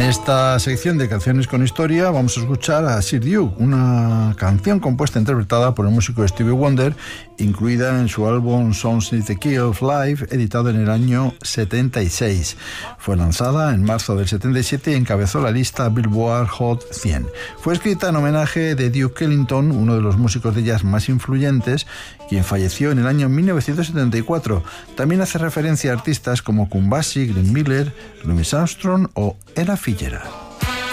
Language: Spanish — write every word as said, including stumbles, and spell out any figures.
esta sección de canciones con historia vamos a escuchar a Sir Duke, una canción compuesta e interpretada por el músico Stevie Wonder, incluida en su álbum Songs in the Key of Life, editado en el año setenta y seis. Fue lanzada en marzo del setenta y siete y encabezó la lista Billboard Hot cien. Fue escrita en homenaje de Duke Ellington, uno de los músicos de jazz más influyentes, quien falleció en el año mil novecientos setenta y cuatro. También hace referencia a artistas como Count Basie, Glenn Miller, Louis Armstrong o Ella Fitzgerald.